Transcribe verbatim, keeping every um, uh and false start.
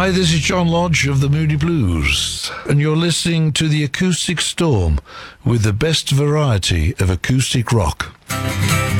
Hi, this is John Lodge of the Moody Blues, and you're listening to The Acoustic Storm with the best variety of acoustic rock.